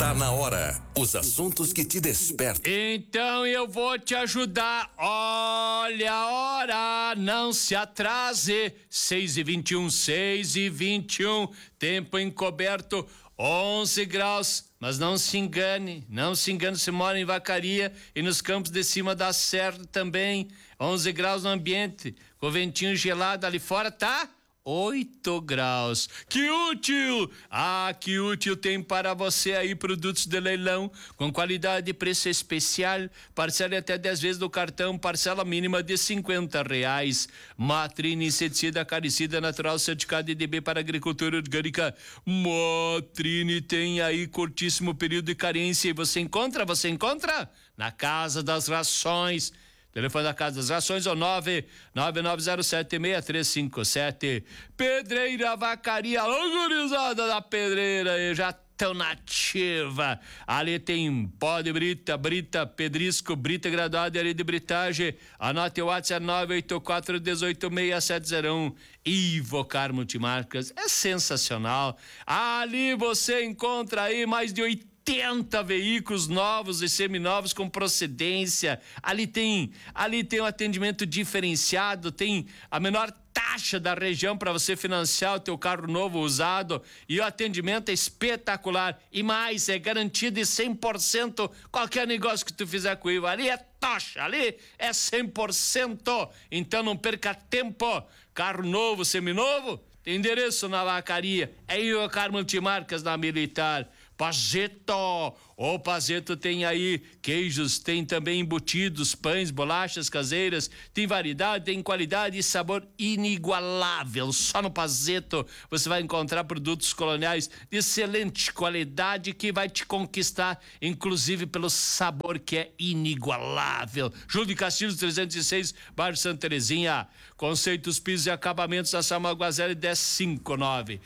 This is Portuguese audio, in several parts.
Tá na hora. Os assuntos que te despertam. Então eu vou te ajudar. Olha a hora, não se atrase. 6h21, 6h21. Tempo encoberto, 11 graus. Mas não se engane, se mora em Vacaria e nos campos de cima da serra também. 11 graus no ambiente, com ventinho gelado ali fora, tá? 8 graus. Que útil! Que útil tem para você aí produtos de leilão com qualidade e preço especial. Parcela até 10 vezes do cartão, parcela mínima de R$50. Matrine, inseticida acaricida natural, certificado IDB para agricultura orgânica. Matrine tem aí curtíssimo período de carência e você encontra na Casa das Rações. Telefone da Casa das Rações é o 999076357. Pedreira Vacaria, gurizada da Pedreira, já tão nativa. Ali tem pó de brita, pedrisco, brita graduada e areia de britagem. Anote o WhatsApp 984186701. Ivocar Multimarcas, é sensacional. Ali você encontra aí mais de 80 veículos novos e seminovos com procedência. Ali tem um atendimento diferenciado, tem a menor taxa da região para você financiar o teu carro novo usado e o atendimento é espetacular e mais, é garantido de 100% qualquer negócio que tu fizer com o Ivo. Ali é tocha, ali é 100%. Então não perca tempo. Carro novo, seminovo, tem endereço na Vacaria, é Ivocar Multimarcas na Militar. Pazeto, o Pazeto tem aí queijos, tem também embutidos, pães, bolachas caseiras, tem variedade, tem qualidade e sabor inigualável. Só no Pazeto você vai encontrar produtos coloniais de excelente qualidade que vai te conquistar, inclusive pelo sabor que é inigualável. Júlio de Castilhos 306, bairro Santa Terezinha. Conceitos, pisos e acabamentos da Samuel Guazelli 1059.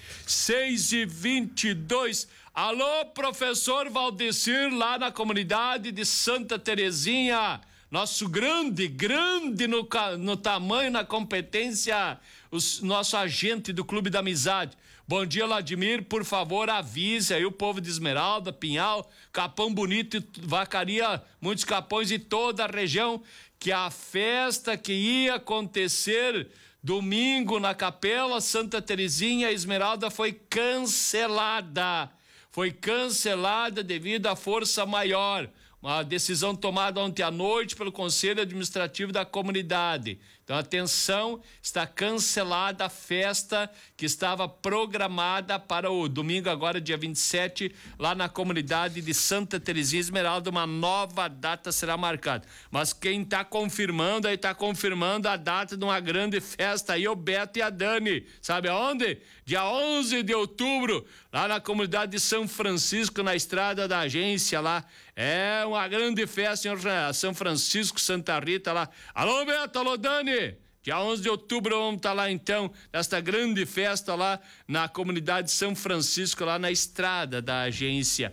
6h22. Alô, professor Valdecir, lá na comunidade de Santa Terezinha. Nosso grande no tamanho, na competência, nosso agente do Clube da Amizade. Bom dia, Vladimir, por favor, avise aí o povo de Esmeralda, Pinhal, Capão Bonito, Vacaria, muitos capões e toda a região, que a festa que ia acontecer domingo na Capela Santa Terezinha, Esmeralda, foi cancelada. Foi cancelada devido à força maior. Uma decisão tomada ontem à noite pelo Conselho Administrativo da comunidade. Então, atenção, está cancelada a festa que estava programada para o domingo, agora dia 27, lá na comunidade de Santa Terezinha Esmeralda. Uma nova data será marcada. Mas quem está confirmando a data de uma grande festa aí, o Beto e a Dani. Sabe aonde? Dia 11 de outubro, lá na comunidade de São Francisco, na estrada da agência lá. É uma grande festa em São Francisco, Santa Rita lá. Alô, Beto, alô, Dani. Dia 11 de outubro vamos estar lá então, nesta grande festa lá na comunidade de São Francisco, lá na estrada da agência.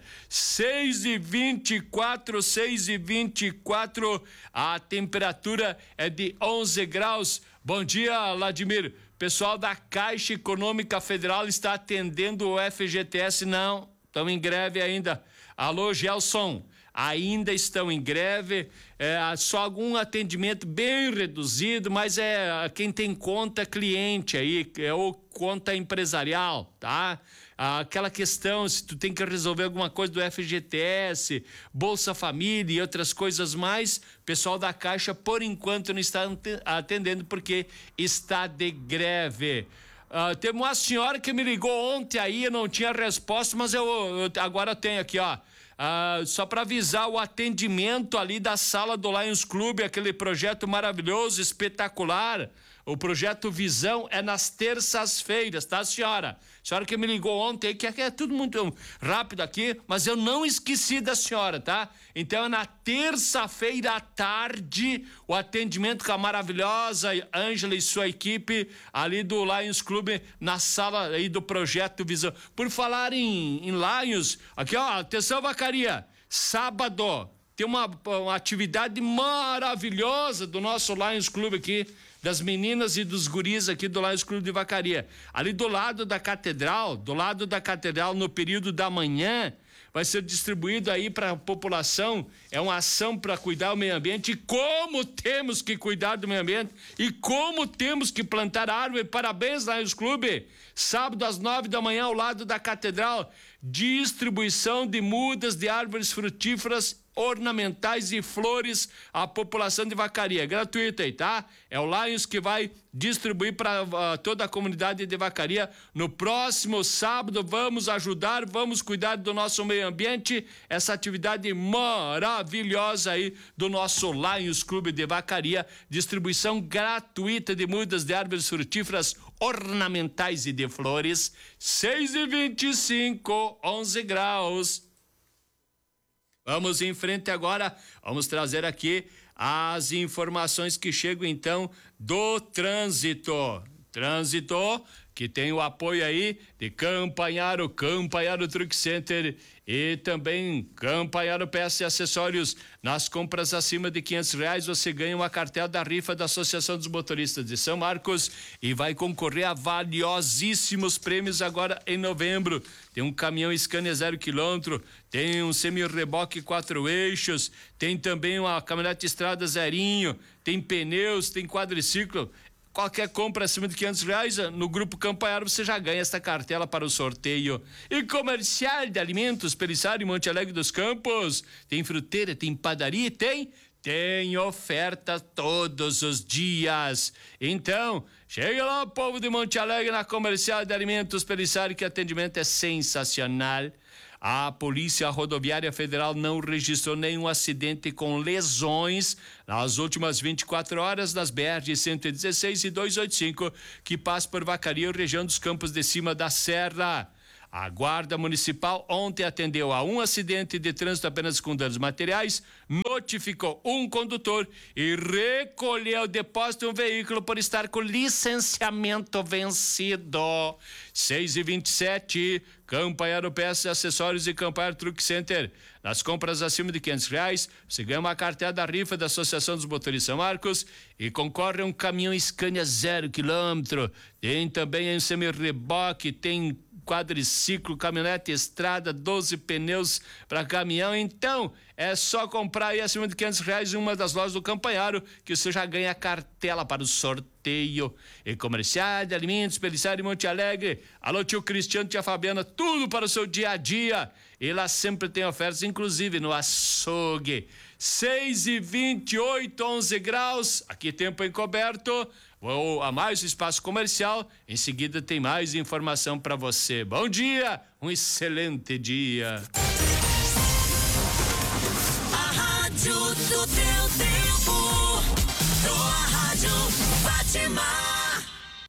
6h24, a temperatura é de 11 graus. Bom dia, Vladimir. Pessoal da Caixa Econômica Federal está atendendo o FGTS? Não, estão em greve ainda. Alô, Gelson. Ainda estão em greve, só algum atendimento bem reduzido, mas quem tem conta cliente aí, ou conta empresarial, tá? Aquela questão, se tu tem que resolver alguma coisa do FGTS, Bolsa Família e outras coisas mais, o pessoal da Caixa, por enquanto, não está atendendo porque está de greve. Teve uma senhora que me ligou ontem aí, eu não tinha resposta, mas agora eu tenho aqui, ó. Só para avisar o atendimento ali da sala do Lions Club, aquele projeto maravilhoso, espetacular. O projeto Visão é nas terças-feiras, tá, senhora? Senhora que me ligou ontem, que é tudo muito rápido aqui, mas eu não esqueci da senhora, tá? Então é na terça-feira à tarde, o atendimento com a maravilhosa Ângela e sua equipe ali do Lions Club, na sala aí do projeto Visão. Por falar em Lions, aqui ó, atenção, Vacaria, sábado tem uma atividade maravilhosa do nosso Lions Club aqui, das meninas e dos guris aqui do Lions Clube de Vacaria. Ali do lado da catedral, no período da manhã, vai ser distribuído aí para a população. É uma ação para cuidar do meio ambiente. E como temos que cuidar do meio ambiente e como temos que plantar árvore. Parabéns, Lions Clube. Sábado às 9 da manhã, ao lado da Catedral, distribuição de mudas de árvores frutíferas, ornamentais e flores à população de Vacaria. Gratuito aí, tá? É o Lions que vai distribuir para toda a comunidade de Vacaria. No próximo sábado, vamos ajudar, vamos cuidar do nosso meio ambiente. Essa atividade maravilhosa aí do nosso Lions Clube de Vacaria. Distribuição gratuita de mudas de árvores frutíferas, ornamentais e de flores. 6h25, 11 graus. Vamos em frente agora, vamos trazer aqui as informações que chegam então do trânsito. Trânsito que tem o apoio aí de Campanharo Truck Center e também Campanharo Peças e Acessórios. Nas compras acima de R$500 você ganha uma cartela da rifa da Associação dos Motoristas de São Marcos e vai concorrer a valiosíssimos prêmios agora em novembro. Tem um caminhão Scania 0 km, tem um semi-reboque 4 eixos, tem também uma caminhonete estrada zerinho, tem pneus, tem quadriciclo. Qualquer compra acima de R$500 no Grupo Campanharo você já ganha esta cartela para o sorteio. E Comercial de Alimentos Pelissari, Monte Alegre dos Campos. Tem fruteira, tem padaria, tem oferta todos os dias. Então, chega lá, povo de Monte Alegre, na Comercial de Alimentos Pelissari, que atendimento é sensacional. A Polícia Rodoviária Federal não registrou nenhum acidente com lesões nas últimas 24 horas nas BR-116 e 285, que passa por Vacaria, região dos Campos de Cima da Serra. A Guarda Municipal ontem atendeu a um acidente de trânsito apenas com danos materiais, notificou um condutor e recolheu o depósito de um veículo por estar com licenciamento vencido. 6h27, Campanharo Peças e Acessórios e Campanharo Truck Center. Nas compras acima de R$500, você ganha uma cartela da rifa da Associação dos Motoristas São Marcos e concorre a um caminhão Scania 0 km. Tem também um semi-reboque, tem quadriciclo, caminhonete estrada, 12 pneus para caminhão. Então, é só comprar aí acima de R$500 em uma das lojas do Campanharo que você já ganha a cartela para o sorteio. E Comercial de Alimentos Pelissari, Monte Alegre. Alô, tio Cristiano, tia Fabiana, tudo para o seu dia a dia. E lá sempre tem ofertas, inclusive no açougue. 6h28, 11 graus, aqui tempo encoberto. Vou a mais espaço comercial, em seguida tem mais informação para você. Bom dia, um excelente dia. A rádio do teu tempo, a rádio Fátima.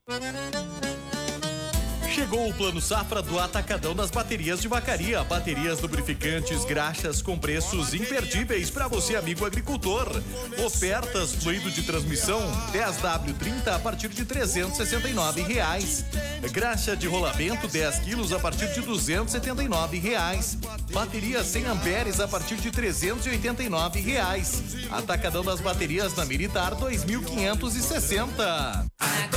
Chegou o Plano Safra do Atacadão das Baterias de Vacaria. Baterias, lubrificantes, graxas com preços imperdíveis para você, amigo agricultor. Ofertas, fluido de transmissão 10W30 a partir de R$369. Graxa de rolamento 10 quilos a partir de R$279. Bateria 100 amperes a partir de R$389. Atacadão das Baterias na Militar 2560.